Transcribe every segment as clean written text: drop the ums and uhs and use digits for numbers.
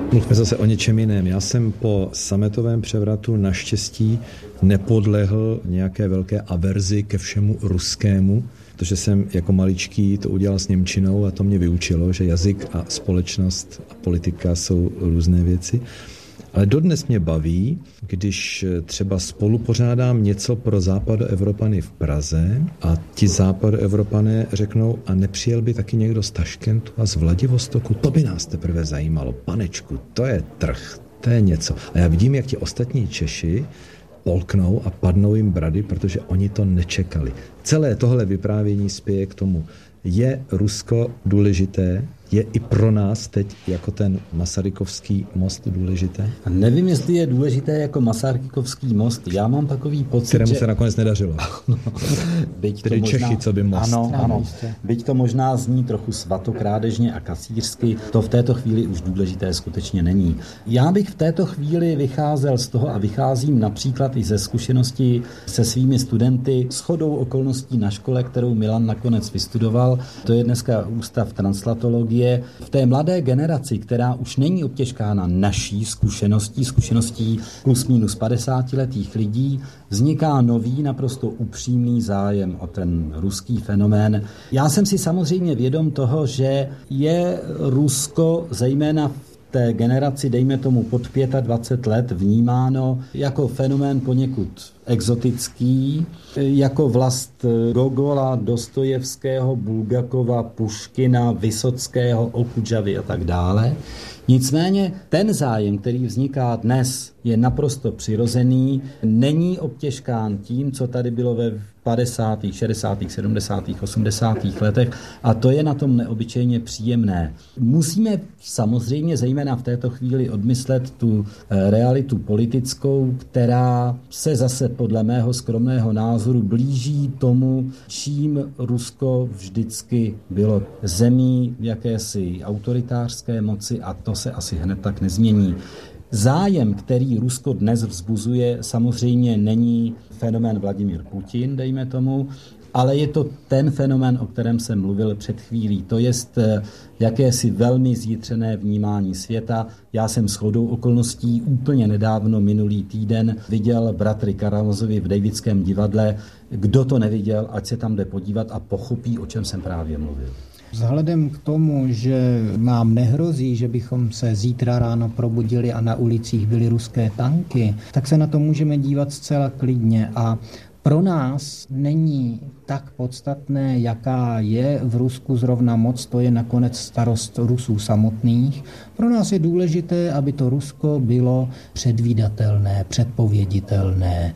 Mluvme zase o něčem jiném. Já jsem po sametovém převratu naštěstí nepodlehl nějaké velké averzi ke všemu ruskému, protože jsem jako maličký to udělal s němčinou a to mě vyučilo, že jazyk a společnost a politika jsou různé věci. Ale dodnes mě baví, když třeba spolu pořádám něco pro Západoevropany v Praze a ti Západoevropané řeknou, a nepřijel by taky někdo z Taškentu a z Vladivostoku? To by nás teprve zajímalo. Panečku, to je trh, to je něco. A já vidím, jak ti ostatní Češi polknou a padnou jim brady, protože oni to nečekali. Celé tohle vyprávění spěje k tomu. Je Rusko důležité? Je i pro nás teď jako ten Masarykovský most důležité? A nevím, jestli je důležité jako Masarykovský most. Já mám takový pocit, kterému se nakonec nedařilo. Byť tedy to možná, Čechy, co by most. Ano. Byť to možná zní trochu svatokrádežně a kasířsky, to v této chvíli už důležité skutečně není. Já bych v této chvíli vycházel z toho a vycházím například i ze zkušenosti se svými studenty shodou okolností na škole, kterou Milan nakonec vystudoval. To je dneska ústav translatologie. V té mladé generaci, která už není obtěžkána naší zkušeností plus minus 50letých lidí, vzniká nový, naprosto upřímný zájem o ten ruský fenomén. Já jsem si samozřejmě vědom toho, že je Rusko zejména v té generaci, dejme tomu pod 25 let, vnímáno jako fenomén poněkud exotický, jako vlast Gogola, Dostojevského, Bulgakova, Puškina, Vysockého, Okudžavy a tak dále. Nicméně ten zájem, který vzniká dnes, je naprosto přirozený, není obtěžkán tím, co tady bylo ve 50., 60., 70., 80. letech a to je na tom neobyčejně příjemné. Musíme samozřejmě zejména v této chvíli odmyslet tu realitu politickou, která se zase podle mého skromného názoru blíží tomu, čím Rusko vždycky bylo, zemí jakési autoritářské moci, a to se asi hned tak nezmění. Zájem, který Rusko dnes vzbuzuje, samozřejmě není fenomén Vladimír Putin, dejme tomu, ale je to ten fenomén, o kterém jsem mluvil před chvílí. To jest jakési velmi zjitřené vnímání světa. Já jsem shodou okolností úplně nedávno, minulý týden, viděl bratry Karamazovi v Davidském divadle. Kdo to neviděl, ať se tam jde podívat a pochopí, o čem jsem právě mluvil. Vzhledem k tomu, že nám nehrozí, že bychom se zítra ráno probudili a na ulicích byly ruské tanky, tak se na to můžeme dívat zcela klidně a pro nás není tak podstatné, jaká je v Rusku zrovna moc, to je nakonec starost Rusů samotných. Pro nás je důležité, aby to Rusko bylo předvídatelné, předpověditelné.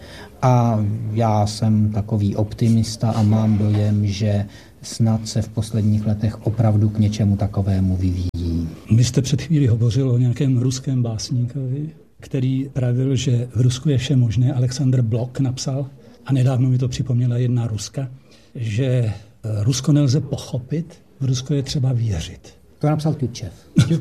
A já jsem takový optimista a mám dojem, že snad se v posledních letech opravdu k něčemu takovému vyvíjí. Vy jste před chvílí hovořil o nějakém ruském básníkovi, který pravil, že v Rusku je vše možné. Alexandr Blok napsal, a nedávno mi to připomněla jedna Ruska, že Rusko nelze pochopit, v Rusko je třeba věřit. To napsal Tютčev.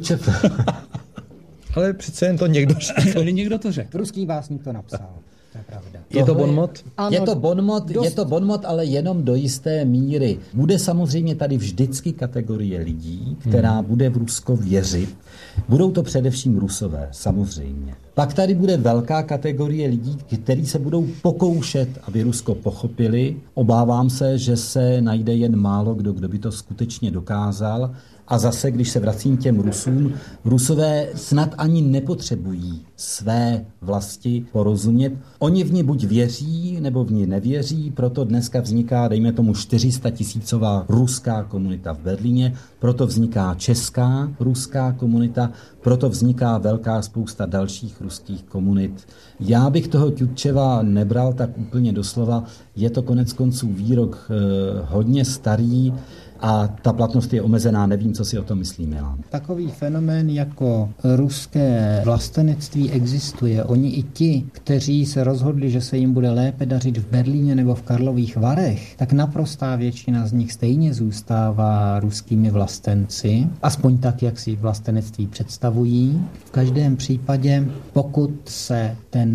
Ale přece jen to někdo řekl. Někdo to řekl. Ruský básník to napsal. To je pravda. Je to bonmot? Je to bonmot, ale jenom do jisté míry. Bude samozřejmě tady vždycky kategorie lidí, která bude v Rusko věřit. Budou to především Rusové, samozřejmě. Pak tady bude velká kategorie lidí, kteří se budou pokoušet, aby Rusko pochopili. Obávám se, že se najde jen málo kdo by to skutečně dokázal. A zase, když se vracím těm Rusům, Rusové snad ani nepotřebují své vlasti porozumět. Oni v ní buď věří, nebo v ní nevěří, proto dneska vzniká, dejme tomu, 400 000 ruská komunita v Berlíně, proto vzniká česká ruská komunita, proto vzniká velká spousta dalších ruských komunit. Já bych toho Tютčeva nebral tak úplně doslova, je to konec konců výrok hodně starý, a ta platnost je omezená, nevím, co si o tom myslí Milan. Takový fenomén jako ruské vlastenectví existuje. Oni i ti, kteří se rozhodli, že se jim bude lépe dařit v Berlíně nebo v Karlových Varech, tak naprostá většina z nich stejně zůstává ruskými vlastenci, aspoň tak, jak si vlastenectví představují. V každém případě, pokud se ten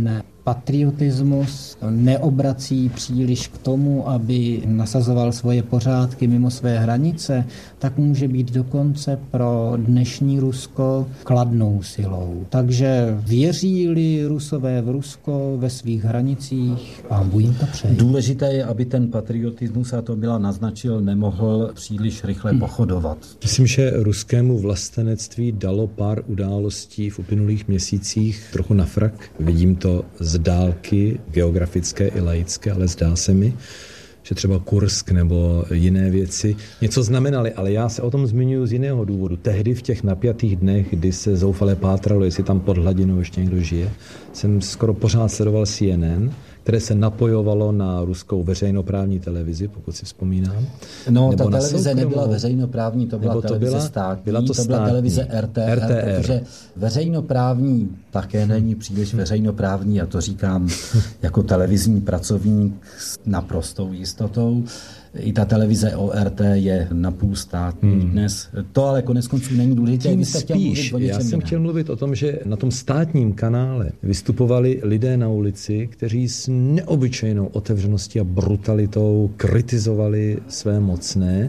patriotismus neobrací příliš k tomu, aby nasazoval svoje pořádky mimo své hranice, tak může být dokonce pro dnešní Rusko kladnou silou. Takže věří-li Rusové v Rusko ve svých hranicích, Pán Bůh jim to přeje. Důležité je, aby ten patriotismus, a to byla naznačil, nemohl příliš rychle pochodovat. Myslím, že ruskému vlastenectví dalo pár událostí v uplynulých měsících trochu na frak. Vidím to z dálky, geografické i laické, ale zdá se mi, že třeba Kursk nebo jiné věci něco znamenaly, ale já se o tom zmiňuji z jiného důvodu. Tehdy v těch napjatých dnech, kdy se zoufale pátralo, jestli tam pod hladinou ještě někdo žije, jsem skoro pořád sledoval CNN, které se napojovalo na ruskou veřejnoprávní televizi, pokud si vzpomínám. No, ta televize nebyla veřejnoprávní, to byla televize státní, to byla televize RTR, protože veřejnoprávní také není příliš veřejnoprávní, a to říkám jako televizní pracovník s naprostou jistotou. I ta televize ORT je napůl státní dnes. To ale koneckonců není důležité. Tím spíš, já jsem chtěl mluvit o tom, že na tom státním kanále vystupovali lidé na ulici, kteří s neobyčejnou otevřeností a brutalitou kritizovali své mocné.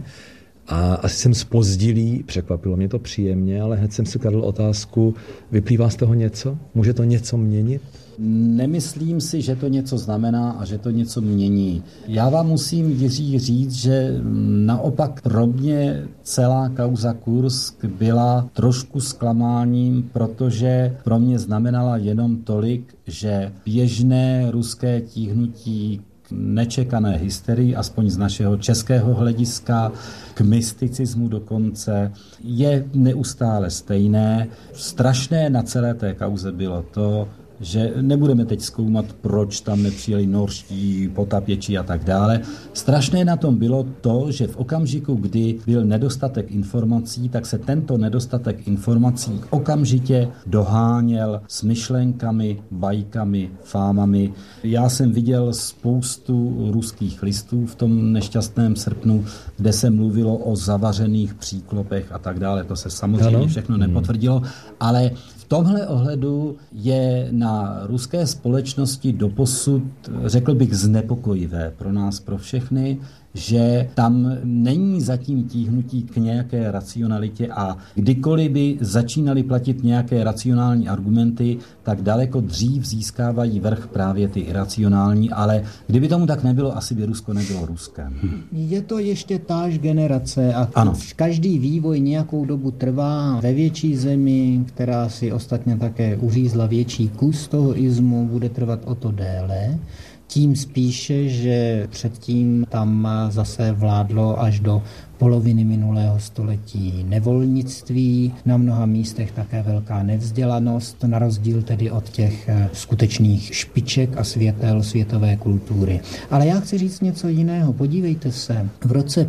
A asi jsem zpozdilý, překvapilo mě to příjemně, ale hned jsem si kladl otázku, vyplývá z toho něco? Může to něco měnit? Nemyslím si, že to něco znamená a že to něco mění. Já vám musím, Jiří, říct, že naopak pro mě celá kauza Kursk byla trošku zklamáním, protože pro mě znamenala jenom tolik, že běžné ruské tíhnutí k nečekané hysterii, aspoň z našeho českého hlediska, k mysticismu dokonce, je neustále stejné. Strašné na celé té kauze bylo to, že nebudeme teď zkoumat, proč tam nepřijeli norští potapěči a tak dále. Strašné na tom bylo to, že v okamžiku, kdy byl nedostatek informací, tak se tento nedostatek informací okamžitě doháněl s myšlenkami, bajkami, fámami. Já jsem viděl spoustu ruských listů v tom nešťastném srpnu, kde se mluvilo o zavařených příklopech a tak dále. To se samozřejmě všechno nepotvrdilo, ale v tomhle ohledu je na ruské společnosti doposud, řekl bych, znepokojivé pro nás, pro všechny, že tam není zatím tíhnutí k nějaké racionalitě a kdykoliv by začínaly platit nějaké racionální argumenty, tak daleko dřív získávají vrch právě ty iracionální, ale kdyby tomu tak nebylo, asi by Rusko nebylo Ruskem. Je to ještě táž generace a ano. Každý vývoj nějakou dobu trvá. Ve větší zemi, která si ostatně také uřízla větší kus toho izmu, bude trvat o to déle. Tím spíše, že předtím tam zase vládlo až do poloviny minulého století nevolnictví, na mnoha místech také velká nevzdělanost, na rozdíl tedy od těch skutečných špiček a světel světové kultury. Ale já chci říct něco jiného. Podívejte se, v roce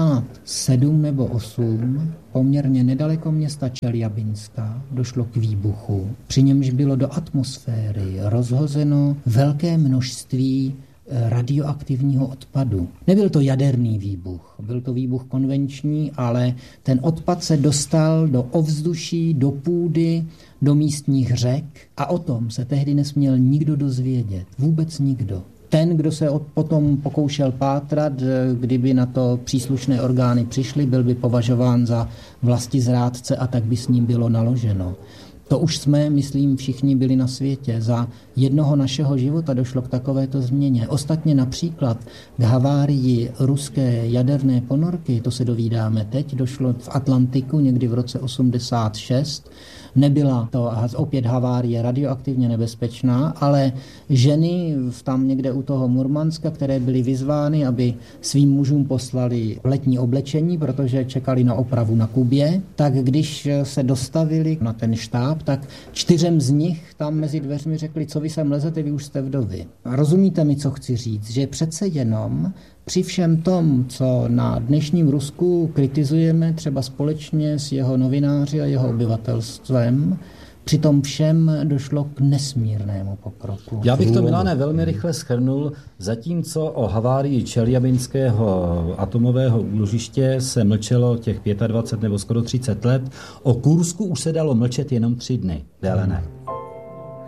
57 nebo 8 poměrně nedaleko města Čeljabinska došlo k výbuchu, při němž bylo do atmosféry rozhozeno velké množství radioaktivního odpadu. Nebyl to jaderný výbuch, byl to výbuch konvenční, ale ten odpad se dostal do ovzduší, do půdy, do místních řek a o tom se tehdy nesměl nikdo dozvědět. Vůbec nikdo. Ten, kdo se potom pokoušel pátrat, kdyby na to příslušné orgány přišly, byl by považován za vlastizrádce a tak by s ním bylo naloženo. To už jsme, myslím, všichni byli na světě. Za jednoho našeho života došlo k takovéto změně. Ostatně například k havárii ruské jaderné ponorky, to se dovídáme teď, došlo v Atlantiku někdy v roce 86. Nebyla to opět havárie radioaktivně nebezpečná, ale ženy tam někde u toho Murmanska, které byly vyzvány, aby svým mužům poslali letní oblečení, protože čekali na opravu na Kubě, tak když se dostavili na ten štáb, tak 4 z nich tam mezi dveřmi řekli, co vy sem lezete, vy už jste vdovy. Rozumíte mi, co chci říct? Že přece jenom při všem tom, co na dnešním Rusku kritizujeme třeba společně s jeho novináři a jeho obyvatelstvem, při tom všem došlo k nesmírnému pokroku. Já bych to, Milane, velmi rychle shrnul. Zatímco o havárii Čeljabinského atomového úložiště se mlčelo těch 25 nebo skoro 30 let, o Kursku už se dalo mlčet jenom 3 dny. Déle ne.